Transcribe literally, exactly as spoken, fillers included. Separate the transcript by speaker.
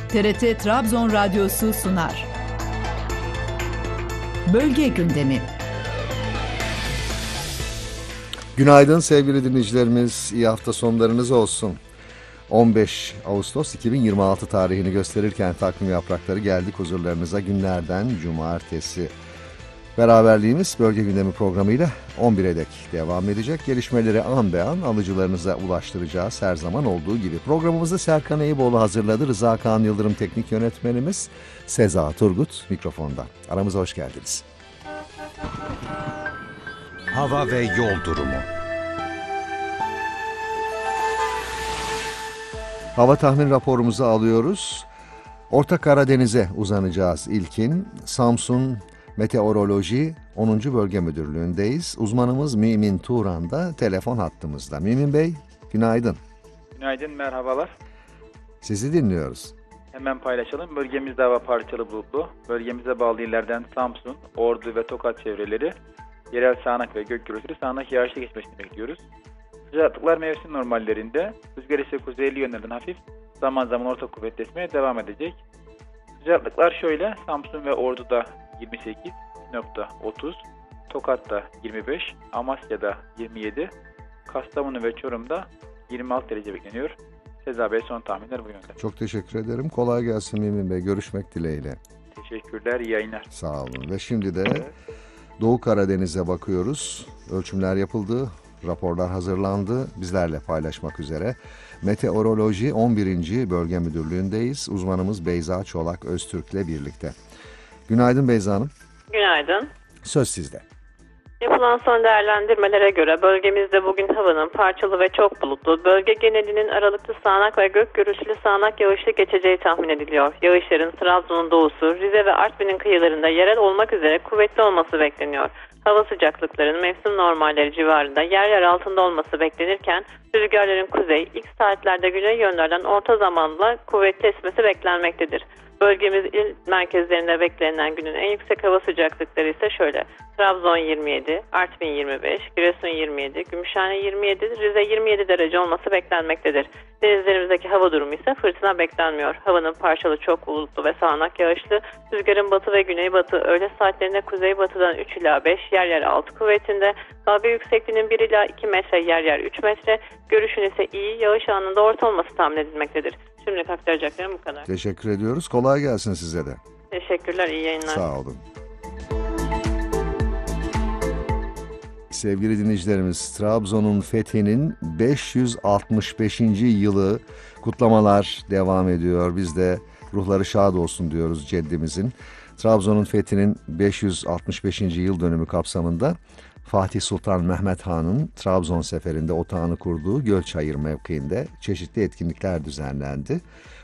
Speaker 1: T R T Trabzon Radyosu sunar. Bölge gündemi.
Speaker 2: Günaydın sevgili dinleyicilerimiz, iyi hafta sonlarınız olsun. on beş Ağustos iki bin yirmi altı tarihini gösterirken takvim yaprakları geldik huzurlarınıza günlerden cumartesi. Beraberliğimiz Bölge Gündemi programıyla on bire dek devam edecek. Gelişmeleri an be an alıcılarınıza ulaştıracağız her zaman olduğu gibi. Programımızı Serkan Eyüboğlu hazırladı. Rıza Kaan Yıldırım teknik yönetmenimiz, Seza Turgut mikrofonda. Aramıza hoş geldiniz.
Speaker 3: Hava ve yol durumu.
Speaker 2: Hava tahmin raporumuzu alıyoruz. Orta Karadeniz'e uzanacağız ilkin. Samsun Meteoroloji onuncu Bölge Müdürlüğü'ndeyiz. Uzmanımız Mümin Turan da telefon hattımızda. Mümin Bey, günaydın.
Speaker 4: Günaydın, merhabalar.
Speaker 2: Sizi dinliyoruz.
Speaker 4: Hemen paylaşalım. Bölgemizde hava parçalı bulutlu. Bölgemize bağlı illerden Samsun, Ordu ve Tokat çevreleri yerel sağanak ve gök gürültülü sağanak yağışlı geçmesini bekliyoruz. Sıcaklıklar mevsim normallerinde. Rüzgar ise kuzeyli yönlerden hafif, zaman zaman orta kuvvetli esmeye devam edecek. Sıcaklıklar şöyle: Samsun ve Ordu'da yirmi sekiz otuz, Tokat'ta yirmi beş, Amasya'da yirmi yedi, Kastamonu ve Çorum'da yirmi altı derece bekleniyor. Seza Bey, son tahminler bu yönde.
Speaker 2: Çok teşekkür ederim. Kolay gelsin Mümin Bey. Görüşmek dileğiyle.
Speaker 4: Teşekkürler, iyi yayınlar.
Speaker 2: Sağ olun. Ve şimdi de Doğu Karadeniz'e bakıyoruz. Ölçümler yapıldı, raporlar hazırlandı. Bizlerle paylaşmak üzere. Meteoroloji on birinci Bölge Müdürlüğü'ndeyiz. Uzmanımız Beyza Çolak Öztürk'le birlikte. Günaydın Beyza Hanım.
Speaker 5: Günaydın.
Speaker 2: Söz sizde.
Speaker 5: Yapılan son değerlendirmelere göre bölgemizde bugün havanın parçalı ve çok bulutlu, bölge genelinin aralıklı sağanak ve gök gürültülü sağanak yağışlı geçeceği tahmin ediliyor. Yağışların Trabzon'un doğusu, Rize ve Artvin'in kıyılarında yerel olmak üzere kuvvetli olması bekleniyor. Hava sıcaklıklarının mevsim normalleri civarında yer yer altında olması beklenirken rüzgarların kuzey, ilk saatlerde güney yönlerden orta zamanla kuvvetli esmesi beklenmektedir. Bölgemiz il merkezlerinde beklenen günün en yüksek hava sıcaklıkları ise şöyle: Trabzon yirmi yedi, Artvin yirmi beş, Giresun yirmi yedi, Gümüşhane yirmi yedi, Rize yirmi yedi derece olması beklenmektedir. Denizlerimizdeki hava durumu ise fırtına beklenmiyor. Havanın parçalı çok bulutlu ve sağanak yağışlı, rüzgarın batı ve güneybatı öğle saatlerinde kuzeybatıdan üç ila beş, yer yer altı kuvvetinde, dalga yüksekliğinin bir ila iki metre, yer yer üç metre, görüşün ise iyi, yağış anında orta olması tahmin edilmektedir. Şimdilik aktaracaklarım bu kadar.
Speaker 2: Teşekkür ediyoruz. Kolay gelsin size de.
Speaker 5: Teşekkürler, iyi yayınlar.
Speaker 2: Sağ olun. Sevgili dinleyicilerimiz, Trabzon'un fethinin beş yüz altmış beşinci yılı kutlamalar devam ediyor. Biz de ruhları şad olsun diyoruz ceddimizin. Trabzon'un fethinin beş yüz altmış beşinci yıl dönümü kapsamında Fatih Sultan Mehmet Han'ın Trabzon seferinde otağını kurduğu Gölçayır mevkiinde çeşitli etkinlikler düzenlendi.